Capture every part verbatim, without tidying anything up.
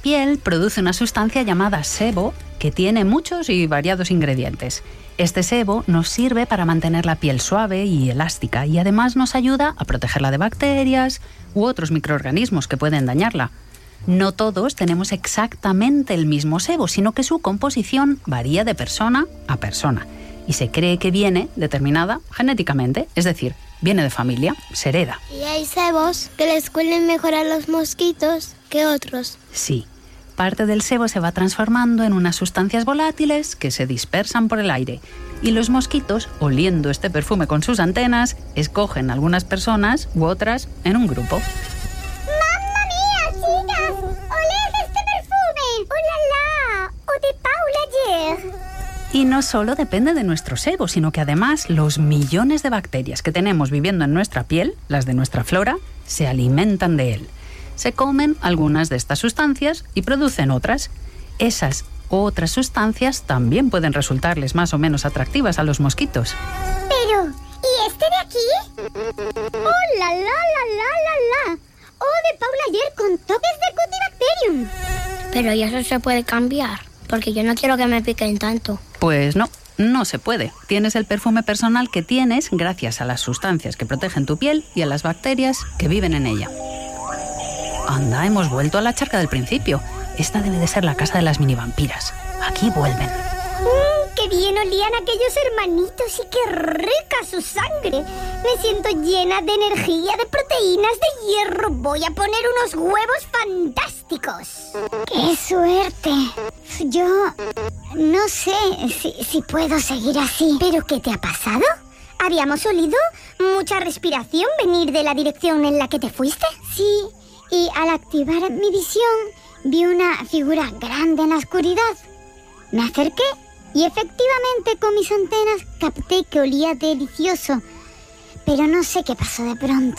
piel produce una sustancia llamada sebo que tiene muchos y variados ingredientes. Este sebo nos sirve para mantener la piel suave y elástica y además nos ayuda a protegerla de bacterias u otros microorganismos que pueden dañarla. No todos tenemos exactamente el mismo sebo, sino que su composición varía de persona a persona y se cree que viene determinada genéticamente, es decir, viene de familia, se hereda. ¿Y hay sebos que les huelen mejor a los mosquitos que otros? Sí. Parte del sebo se va transformando en unas sustancias volátiles que se dispersan por el aire. Y los mosquitos, oliendo este perfume con sus antenas, escogen algunas personas u otras en un grupo. ¡Mamma mía, chicas! ¡Oled este perfume! ¡Oh, la, la! ¡O de Paula Ayer! Y no solo depende de nuestro sebo, sino que además los millones de bacterias que tenemos viviendo en nuestra piel, las de nuestra flora, se alimentan de él. Se comen algunas de estas sustancias y producen otras. Esas otras sustancias también pueden resultarles más o menos atractivas a los mosquitos. Pero, ¿y este de aquí? ¡Oh, la, la, la, la, la, la! ¡Oh, de Paula Ayer con toques de Cutibacterium! Pero ¿y eso se puede cambiar? Porque yo no quiero que me piquen tanto. Pues no, no se puede. Tienes el perfume personal que tienes gracias a las sustancias que protegen tu piel y a las bacterias que viven en ella. Anda, hemos vuelto a la charca del principio. Esta debe de ser la casa de las minivampiras. Aquí vuelven. Mm, ¡Qué bien olían aquellos hermanitos y qué rica su sangre! Me siento llena de energía, de proteínas, de hierro. Voy a poner unos huevos fantásticos. ¡Qué suerte! Yo no sé si, si puedo seguir así. ¿Pero qué te ha pasado? ¿Habíamos olido mucha respiración venir de la dirección en la que te fuiste? Sí. Y al activar mi visión, vi una figura grande en la oscuridad. Me acerqué y efectivamente con mis antenas capté que olía delicioso. Pero no sé qué pasó de pronto.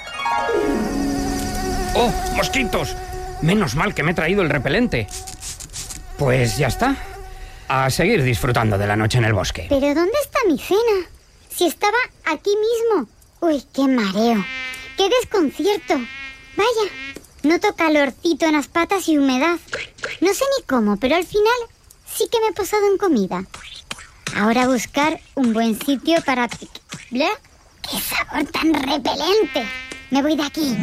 ¡Oh, mosquitos! Menos mal que me he traído el repelente. Pues ya está. A seguir disfrutando de la noche en el bosque. ¿Pero dónde está mi cena? Si estaba aquí mismo. Uy, qué mareo. Qué desconcierto. Vaya, noto calorcito en las patas y humedad. No sé ni cómo, pero al final sí que me he posado en comida. Ahora buscar un buen sitio para... ¿Bla? ¡Qué sabor tan repelente! Me voy de aquí.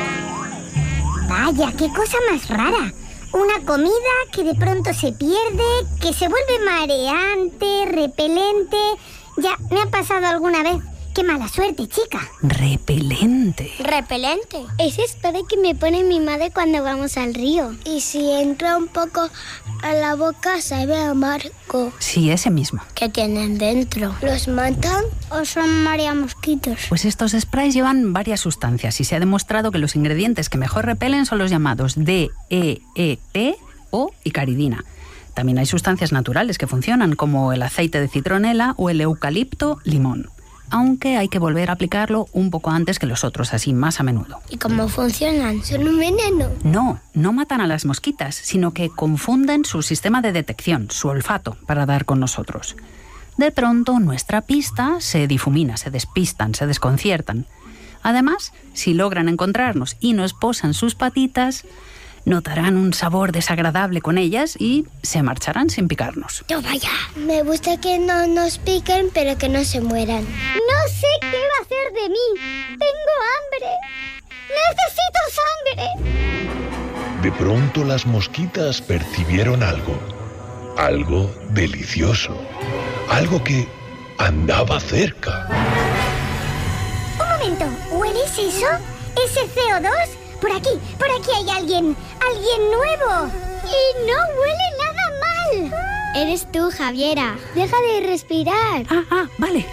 Vaya, qué cosa más rara. Una comida que de pronto se pierde, que se vuelve mareante, repelente. Ya, me ha pasado alguna vez. ¡Qué mala suerte, chica! Repelente. ¿Repelente? Ese es para que me pone mi madre cuando vamos al río. Y si entra un poco a la boca, sabe amargo. Sí, ese mismo. ¿Qué tienen dentro? ¿Los matan o son mareamosquitos? Pues estos sprays llevan varias sustancias y se ha demostrado que los ingredientes que mejor repelen son los llamados D E E T o icaridina. También hay sustancias naturales que funcionan, como el aceite de citronela o el eucalipto limón. Aunque hay que volver a aplicarlo un poco antes que los otros, así más a menudo. ¿Y cómo funcionan? ¿Son un veneno? No, no matan a las mosquitas, sino que confunden su sistema de detección, su olfato, para dar con nosotros. De pronto, nuestra pista se difumina, se despistan, se desconciertan. Además, si logran encontrarnos y nos posan sus patitas, notarán un sabor desagradable con ellas y se marcharán sin picarnos. ¡No vaya! Me gusta que no nos piquen, pero que no se mueran. No sé qué va a hacer de mí. Tengo hambre. ¡Necesito sangre! De pronto las mosquitas percibieron algo. Algo delicioso. Algo que andaba cerca. Un momento. ¿Hueles eso? ¿Ese C O dos? Por aquí, por aquí hay alguien. ¡Alguien nuevo! Y no huele nada mal. Eres tú, Javiera. Deja de respirar. Ah, ah, vale.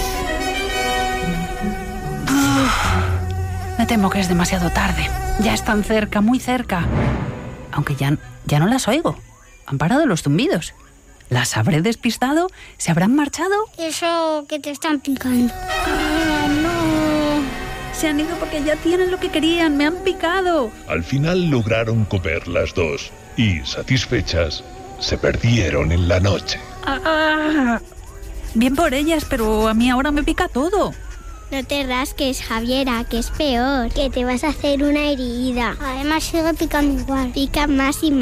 Uf, me temo que es demasiado tarde. Ya están cerca, muy cerca. Aunque ya, ya no las oigo. Han parado los zumbidos. ¿Las habré despistado? ¿Se habrán marchado? Eso que te están picando. ¡Ah, no! Se han ido porque ya tienen lo que querían. ¡Me han picado! Al final lograron comer las dos y, satisfechas, se perdieron en la noche. Ah, bien por ellas, pero a mí ahora me pica todo. No te rasques, Javiera, que es peor. Que te vas a hacer una herida. Además sigue picando igual. Pica más y más.